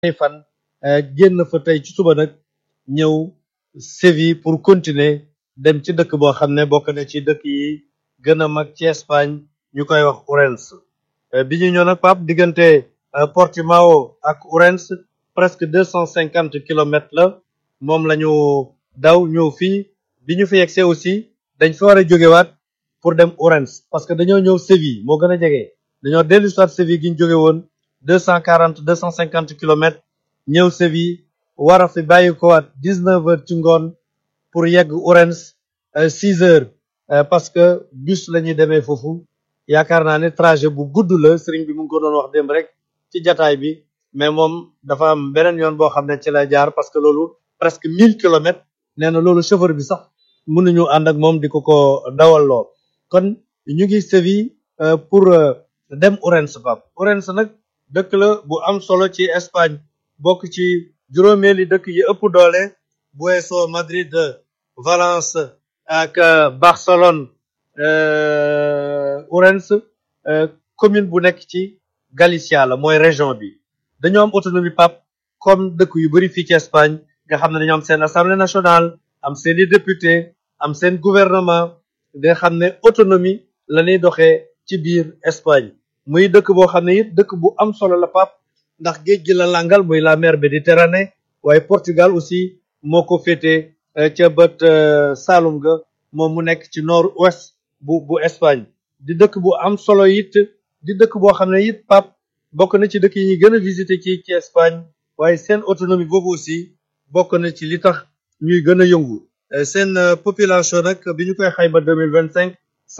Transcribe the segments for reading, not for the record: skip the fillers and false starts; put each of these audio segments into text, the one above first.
fan génn fa tey ci suba nag ñëw Séville pour continuer dem ci dëkk boo xam ne bokk na ci dëkk yi gën a mag ci Espagne ñu koy wax Ourense bi ñu ñëw nag Pape diggante Portimao ak Ourense presque 250 kilomètres la moom la ñu daw ñëw fii bi ñu fi yegsee aussi dañ fi war a jógewaat pour dem Ourense parce que dañoo ñëw Séville moo gën a jege dañoo dellu soit Séville gi ñu jóge woon 250 ñëw Séville war a fi bàyyi ko waat 19 heures ci ngoon pour yegg Ourense 6 heures parce que bus la ñuy demee foofu yaakaar naa ne trajet bu gudd la sëriñ bi mu ngi ko doon wax démb rek ci jataay bi mais moom dafa am beneen yoon boo xam ne ci la jaar parce que loolu presque 1000 kilomètres nee na loolu chauffeur bi sax mënuñu ànd ak moom di ko dawal loo kon ñu ngi Séville pour dem Ourense Pape Ourense nag dëkk la bu am solo ci Espagne bokk ci juróomeeli dëkk yi ëpp doole bu weesoo Madrid Valence ak Barcelone Ourense commune bu nekk ci Galicia la mooy région bi dañoo am autonomie Pape comme dëkk yu bari fii ci Espagne nga xam ne dañoo am seen assemblée nationale am seen i député am seen gouvernement nga xam ne autonomie la ñuy doxee ci biir Espagne muy dëkk boo xam ne it dëkk bu am solo la Pape ndax géej gi la langal muy la mer Méditerranée waaye Portugal aussi moo ko féete ca bët Saalum ga moom mu nekk ci nord ouest bu Espagne di dëkk bu am solo it di dëkk boo xam ne it Pape bokk na ci dëkk yi ñuy gën a visiter ci Espagne waaye seen autonomie boobu aussi bokk na ci li tax ñuy gën a yëngu seen population nag bi ñu koy xayma 2025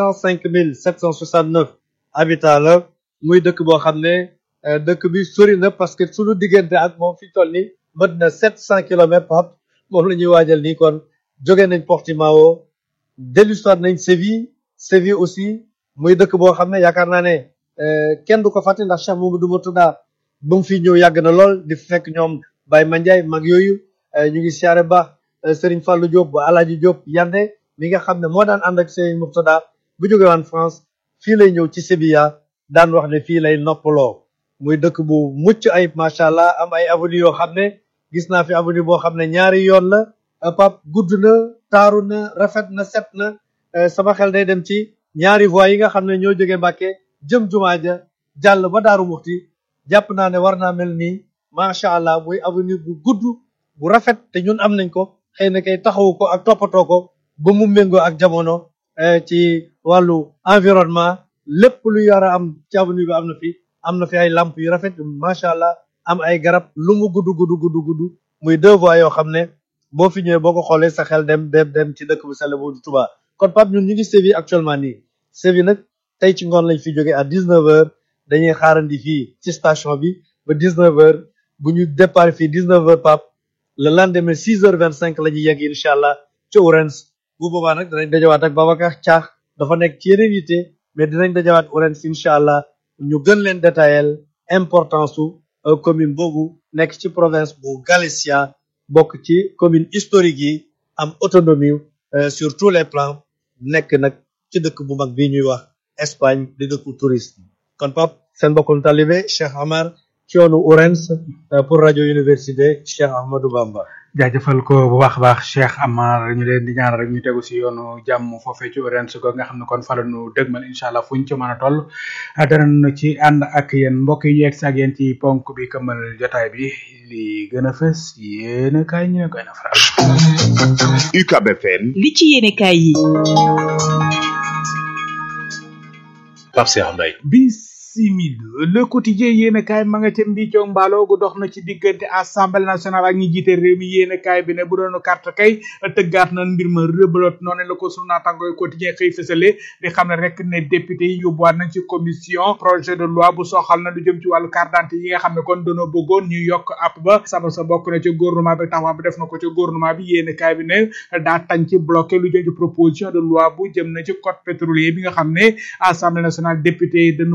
105 769 habitants la muy dëkk boo xam ne dëkk bi sori na parce que suñu diggante ak moom fi toll ni mët na 700 kilomètres Pape moom la ñuy waajal nii kon jóge nañ Portimao dellusiwaat nañ Séville aussi muy dëkk boo xam ne yaakaar naa ne kenn du ko fàtte ndax Cheikh Mamadou Mourtada ba mu fi ñëw yàgg na lool di fekk ñoom Baye Mandiaye mag yooyu ñu ngi siyaare baax Serigne Fallou Diop ba Alaaji Diop Yande mi nga xam ne moo daan ànd ak Serigne Mourtada bu jóge waan France fii lay ñëw ci Sevilla daan wax ne fii lay noppaloo muy dëkk bu mucc ayib macha allah am ay avenue yoo xam ne gis naa fi avenue boo xam ne ñaari yoon la Pape gudd na taaru na rafet na set na sama xel day dem ci ñaari voies yi nga xam ne ñoo jóge Mbàkke jëm jumaa ja jàll ba Daaru Muxti jàpp naa ne war naa mel nii macha allah muy avenue bu gudd bu rafet te ñun am nañ ko xëy na kay taxawu ko ak toppatoo ko ba mu méngoo ak jamono ci wàllu environnement lépp lu yara am ci avenue bi am na fi ay lamp yu rafet macha allah am ay garab lu mu gudd muy deux voies yoo xam ne boo fi ñëwee boo ko xoolee sa xel dem ci dëkk bu sell bu Touba kon Pape ñun ñu ngi Séville actuellement nii Séville nag tey ci ngoon lañ fi jógee à 19 heures dañuy xaarandi fii ci station bi ba 19 heures bu ñu départ fii 19 heures Pape le lendemain 6 heures 25 la ñuy yegg incha allah ci Ourense bu boobaa nag danañ dajawaat ak Babacar Thiakh dafa nekk ci yeneen yitte mais dinañ dajawaat Ourense incha allah ñu gën leen détailler importance su commune boobu nekk ci province bu Galicia bokk ci commune historique yi am autonomie sur tous les plans nekk nag ci dëkk bu mag bii ñuy wax Espagne di dëkku touriste kon Pape seen mbokkum talibé Cheikh Amar ci yoonu Ourense pour rajo université Cheikh Ahmadou Bamba. jaajëfal ko bu baax a baax Cheikh Amar ñu leen di ñaan rek ñu tegu si yoonu jàmm foofee ci Ourense ko nga xam ne kon fa la ñu dëgmal incha allah fu ñu ci mën a toll danañu ci ànd ak yéen mbokk yi yegg si ak yéen ci ponk bi këmmal jotaay bi li gën a fës yéen kaay ñu ne koy na faral. UCAB FM. li ci yéene kaay yi. Pape Cheikh Mbaye. Le quotidien yéene kaay ma nga ca mbiicoo mbaaloo gu dox na ci diggante assemblée nationale ak ñi jiite réew mi yéene kaay bi ne bu doon carte kay tëggaat na mbir ma rëbaloot noonu la ko sunu naataangooy quotidien xëy fësale di xam ne rek ne député yi yóbbuwaat nañ ci commission projet de loi bu soxal na lu jëm ci wàllu carte d'identité yi nga xam ne kon dañoo bëggoon ñu yokk app ba saba sa bokk na ci gouvernement bi taxawaay bi def na ko ci gouvernement bi yéene kaay bi ne daa tañ ci bloqué lu jëm ci proposition de loi bu jëm na ci code pétrolier bi nga xam ne assemblée nationale député yi dañoo bëggoon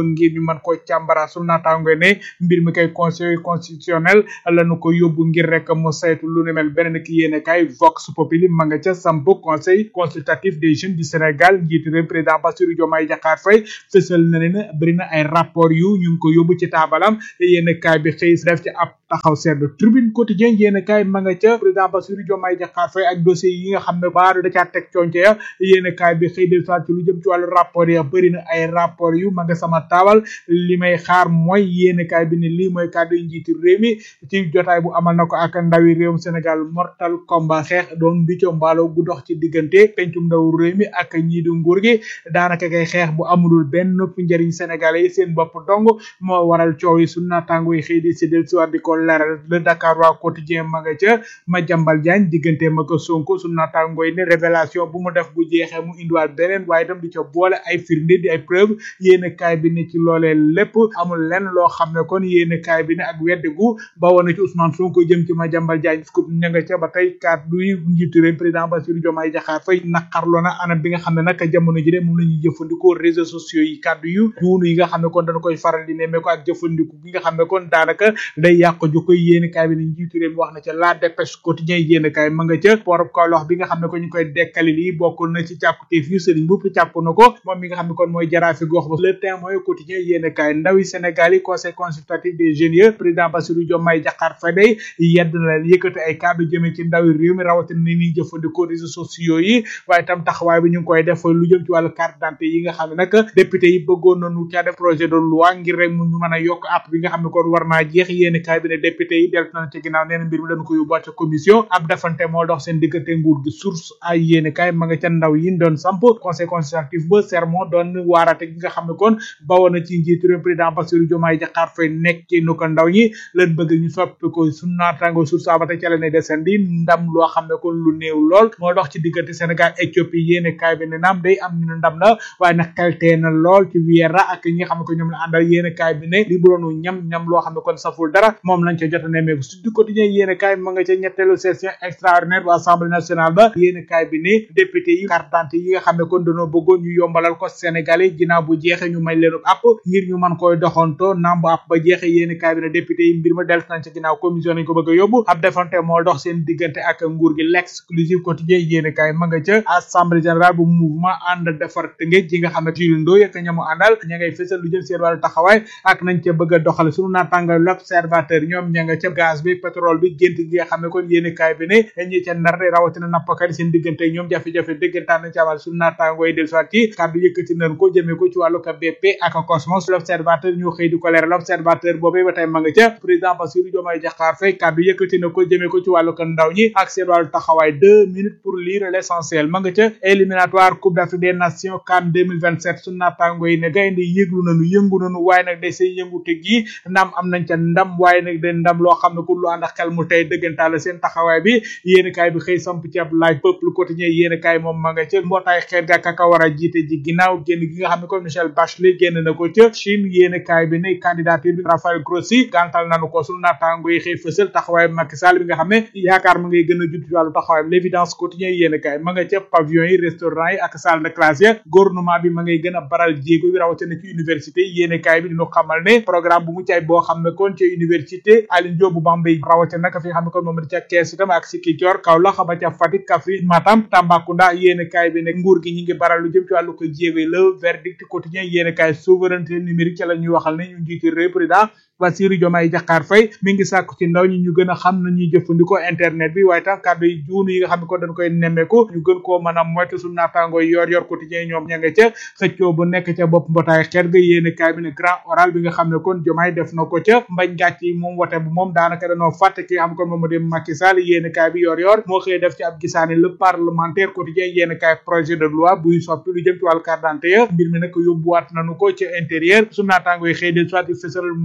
bëggoon ngir ñu mën koo càmbara su naataango ne mbir mi kay conseil constitutionnel lañu ko yóbbu ngir rek mu saytu lu ne mel beneen ki yéene kay Vox Populi ma nga ca samp conseil consultatif des jeunes du Sénégal njiitu réew président Bassirou Diomaye Diakhar Faye fësal na ne bëri na ay rapport yu ñu ngi ko yóbbu ci taabalam yéene kay bi xëy def ci ab taxaw seetlu tribune quotidien yéene kay ma nga ca président Bassirou Diomaye Diakhar Faye ak dossier yi nga xam ne baaru da caa teg conce ya yéene kay bi xëy del ci lu jëm ci wàllu rapport ya bëri na ay rapport yu ma nga sama taabal li may xaar mooy yéene kay bi ne lii mooy kàddu yu njiitu réew mi ci jotaay bu amal na ko ak ndawi réewum Sénégal mortal combat xeex doon mbicco mbaalo gu dox ci diggante pencum ndaw réew mi ak ñii di nguur gi daanaka kay xeex bu amulul benn njëriñ sénégalais yi seen bopp dong moo waral coow yi sunu naataango yi xëy di si del si war di ko leeral le Dakar waa quotidien ma nga ca Madiambal Diagne diggante ma ko Sonko sunu naataango yi ne révélation bu mu def bu jeexee mu indiwaat beneen waaye itam di ca boole ay firnde di ay preuve yéene kaay bi ne ci loolee lépp amul lenn loo xam ne kon yéene kaay bi ne ak weddi gu ba woon na ci Ousmane Sonko jëm ci Madiambal Diagne scoop ña nga ca ba tey kàddu yi njiitu réew président Bassirou Diomaye Diakhar Faye naqarloo na anam bi nga xam ne nag jamono ji de moom la ñuy jëfandikoo réseaux sociaux yi kàddu yu juunu yi nga xam ne kon dañ koy faral di nemmee ko ak jëfandiku gi nga xam ne kon daanaka day yàq ju koy yéene kaay bi ne njiitu réew wax na ca la dépêche quotidien yéene kaay ma nga ca port Kaolack bi nga xam ne ko ñu koy dekkali lii bokk na ci càkkuteef yu Serigne Mboup càpp na ko moom mi nga xam ne kon mooy jaraafi gox ba le Témoin quotidien yéene kaay ndawi Sénégal yi conseil consultatif des jeunes président Bassirou Diomaye Diakhar Faye day yedd na leen yëkkati ay kàddu jëmee ci ndawi réew mi rawatina ni ñuy jëfandikoo réseaux sociaux yi waaye tam taxawaay bi ñu ngi koy def lu jëm ci wàllu carte d'identité yi nga xam ne nag député yi bëggoon nañu caa def projet de loi ngir rek mu ñu mën a yokk app bi nga xam ne kon war naa jeex yéeni kaay bi ne député yi deltu nañ ci ginnaaw nee na mbir mi dañu ko yóbbuwaat ca commission ab defante moo dox seen diggante nguur gi source ay yéeni kaay ma nga ca ndaw yi doon samp conseil consultatif ba sermon doon waarate gi nga xam ne kon bawoon na ci njiitu réew président Bassirou Diomaye Diakhar Faye nekk ci nu ko ndaw ñi leen bëgg ñu soppi ko suñu naataango source ba tey ca la ne desandi ndam loo xam ne kon lu néew lool moo dox ci diggante Sénégal Éthiopie yéeni kaay bi ne naam day am ñu ndam la waaye nag xeltee na lool ci Vieira ak ñi nga xam ne ko ñoom la àndal yéeni kaay bi ne li bu doonu ñam loo xam ne kon saful dara moom lañ ca jot a nemmeeku su du quotidien yéeni kaay ma nga ca ñetteelu session extraordinaire bu assemblée nationale ba yéeni kaay bi ne député yi carte d'identité yi nga xam ne kon dañoo bëggoon ñu yombalal ko Sénégalais ginnaaw bu jeexee ñu may leen app ngir ñu mën koy doxantoo naam bu app ba jeexee yéeni kaay bi ne député yi mbir ma deltu nañ ca ginnaaw commission nañ ko bëgg a yóbbu ab defante moo dox seen diggante ak nguur gi l'exclusive quotidien yéeni kaay ma nga ca assemblée générale bu mouvement ànd defar Tëngéej yi nga xam ne Jules Ndoye ak ñamu àndal ña ngay fësal lu jëm seen wàllu taxawaay ak nañ ca bëgg a doxale suñu naataangal l'observateur ñoom ña nga ca gaz bi pétrole bi gént gi nga xam ne kon yéeni kaay bi ne ñi ca nar rawatina nappkat seen diggante ñoom jafe-jafe déggantaan nañ ci amal suñu naataangoo yi del soit ci kàddu yëkkati nañ ko jëmee ko ci wàllu ka BP ak Cosmos l'observateur ñu xëy di ko leeral l'observateur boobee ba tey ma nga ca président Bassirou Diomaye Diakhar Faye kàddu yëkkati na ko jëmee ko ci wàllu ka ndaw ñi ak seen wàllu taxawaay 2 minutes pour lire l'essentiel ma nga ca éliminatoire Coupe d'Afrique des Nations CAN 2027 suñu naataangoo yi ne gaynde yëglu nañu yëngu nañu waaye nag day seen yëngu teg yi naam am nañ ca ndam waaye nag day ndam loo xam ne ku lu ànd ak xel mu tey dëggantaan la seen taxawaay bi yéeni kaay bi xëy samp ci ab laaj peuple quotidien yéeni kaay moom ma nga ca mbootaay xeet ga kaka war a jiite ji ginnaaw génn gi nga xam ne ko Michel Bachelet génn na ko ca Chine yéeni kaay bi ne candidature bi Raphaël Grossi gàntal nañu ko suñu naataangoo yi xëy fësal taxawaay Macky Sall bi nga xam ne yaakaar ma ngay gën a jut ci wàllu taxawaay l'évidence quotidien yéeni kaay ma nga ca pavillon yi restaurant yi ak salle de classe ya gouvernement bi ma ngay gën a baral jéego bi rawatina ci université yéeni kaay bi dinu xamal ne programme bu mu caay boo xam ne kon ci université Alioune Diop bu Bambey rawatina nag fi nga xam ne kon moom di ca Kees itam ak Ziguinchor Kaolack ba ca Fatick Kaffrine Matam Tambacounda yéeni kaay bi ne nguur gi ñi ngi baral lu jëm ci wàllu ko jéego le verdict quotidien yéeni kaay souveraineté numérique ca la ñuy waxal ne ñu njiiti réew président Bassirou Diomaye Diakhar Faye mi ngi sàkku ci ndaw ñi ñu gën a xam na ñuy jëfandikoo internet bi waaye tam kàddu yi juunu yi nga xam ne ko dañ koy nemmeeku ñu gën koo mën a moytu suñu naataangoo yor quotidien ñoom ña nga ca xëccoo bu nekk ca bopp mbootaay xeet ga yéeni kaay bi ne grand oral bi nga xam ne kon Diomaye def na ko ca mbañ gàcc yi moom wote bu moom daanaka dañoo fàtte ki am kon moom di Macky Sall yéeni kaay bi yor moo xëy def ci ab gisaane le parlementaire quotidien yéeni kaay projet de loi buy soppi lu jëm ci wàllu carte d'identité mbir mi nag yóbbuwaat nañu ko ca intérieur suñu naataangoo yi xëy del soit fësal maire moo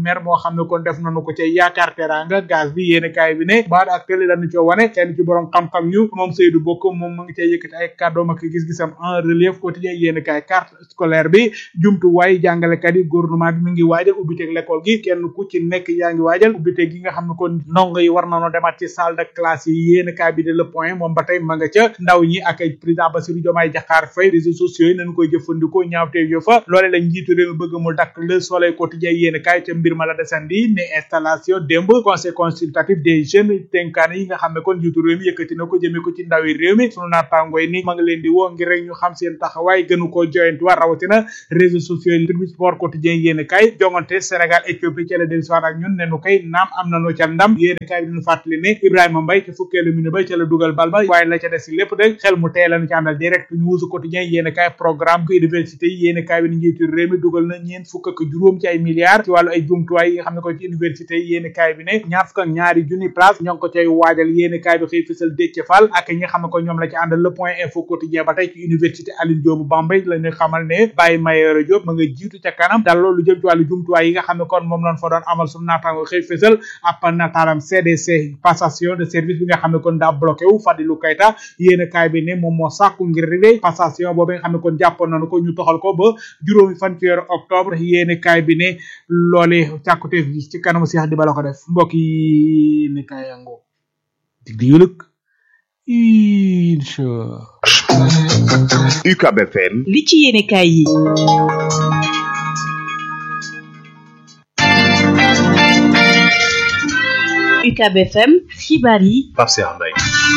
xam ne kon def nañu ko ca yaakaar teranga gaz bi yéene kaay bi ne baat ak télé dañu ca wane kenn ci borom xam-xam ñu moom Seydou Bokk moom mu ngi cay yëkkati ay kàddoom ak gis-gisam en relief quotidien yéene kaay carte scolaire bi jumtuwaay jàngalekat yi gouvernement bi mi ngi waajal ubbiteeg l'école gi kenn ku ci nekk yaa ngi waajal ubbiteeg gi nga xam ne kon ndongo yi war nañoo demaat ci salle de classe yi yéene kaay bi de le point moom ba tey ma nga ca ndaw ñi ak président Bassirou Diomaye Diakhar Faye réseaux sociaux yi nañu koy jëfandikoo ñaawteeg yo fa loole la njiitu réew mi bëgg mu dakk le soleil quotidien yéene kaay te mbir ma la desandi ne installation démb conseil consultatif des jeunes tenkaan yi nga xam ne kon njiitu réew mi yëkkati na ko jëmee ko ci ndawi réew mi sunu naataangoo yi ni ma nga leen di woo ngir rek ñu xam seen taxawaay gënu koo joyanti war rawatina réseaux sociaux yi tribune sport quotidien yéene kaay jongante Sénégal Éthiopie ci la del soir ak ñun ne nu koy naam am nañu ca ndam yéene kaay bi ñu fàttali ne Ibrahima Mbaye ci fukkeelu minute ba ca la dugal bal ba waaye la ca des lépp de xel mu tey lañu ci àndal direct news quotidien yéene kaay programme ko université yi yéene kaay bi ni njiitu réew mi dugal na ñeent fukk ak juróom ci ay milliards ci wàllu ay jumtuwaay yi nga xam ne ko ci université yi yéene kaay bi ne ñaar fukk ak ñaari junni place ñoo ngi ko cay waajal yéene kaay bi xëy fësal Déthié Fall ak ñi nga xam ne ko ñoom la ci àndal le point info quotidien ba tey ci université Alioune Diop Bambey la ñu xamal ne Baye Mayoro Diop ma nga jiitu ca kanam dal loolu jëm ci wàllu jumtuwaay yi nga xam ne kon moom lañ fa doon amal suñu naataango xëy fësal ab nataalam CDC passation de service bi nga xam ne kon daa bloqué wu Fadilou Keita yéene kaay bi ne moom moo sàkku ngir réglé passation boobu nga xam ne kon jàppoon nañu ko ñu toxal ko ba juróomi fan ci weeru octobre yéene kaay bi ne loole càkkuteef bi ci kanamu Cheikh Diba la ko def mbokk yi ne kaay yango dig di yëlëg incha UCAB FM li ci yéene kaay yi UCAB FM xibaar yi Pape Cheikh Mbaye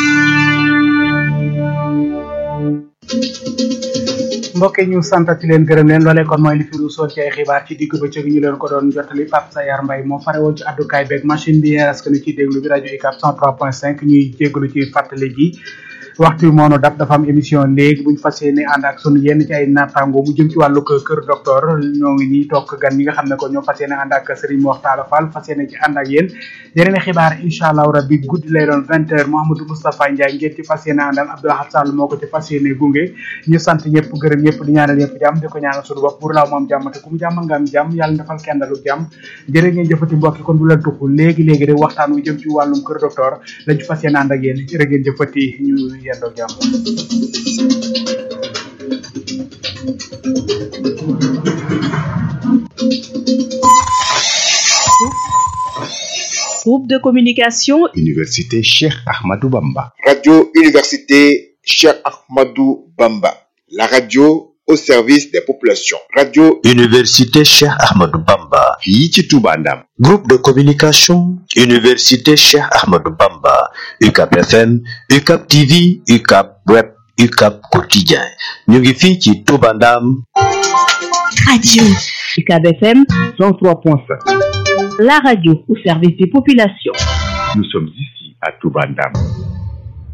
mbokk yi ñu santati leen gërëm leen loolee kon mooy li fi ruusoon ci ay xibaar ci digg bëccëg ñu leen ko doon jottali Pape Sayar Mbaye moo fare woon ci addukaay beeg machine bi yeeras que nu ciy déglu bi rajo UCAB 103.5 ñuy jéggalu ci fàttali gi waxtu wi moonu dab dafa am émission léegi buñ fas yéene ànd ak sunu yenn ci ay naataango mu jëm ci wàllu kër docteur ñoo ngi nii toog gan ñi nga xam ne ko ñoo fas yéene ànd ak Serigne Mokhtar Fall fas yéene ci ànd ak yéen yeneen xibaar incha allah rabbi guddi lay doon 20h Mouhamadou Moustapha Ndiaye ngeen ci fas yéene àndal Abdoulaye Sall moo ko ci fas yéene gunge ñu sant ñëpp gërëm ñëpp di ñaanal ñëpp jàmm di ko ñaanal suñu bopp pour laaw moom jàmm te ku mu jàmmal nga am jàmm yàlla defal kenn dalu jàmm jërë ngeen jëfati mbokki kon du leen tuxu léegi rek waxtaan wu jëm ci wàllum kër docteur lañ ci fas yéene ànd ak yéen jërë ngeen jëfati ñu yendoo jàmm. Groupe de communication Université Cheikh Ahmadou Bamba. Radio Université Cheikh Ahmadou Bamba. La radio au service des populations. Radio Université Cheikh Ahmadou Bamba. fii ci Touba Ndam. Groupe de communication Université Cheikh Ahmadou Bamba. UCAB FM, UCAB TV, UCAB Web, UCAB Quotidien. ñu ngi fii ci Touba Ndam. Radio UCAB FM 103.5. la radio au service des populations. Nous sommes ici à Touba Ndam.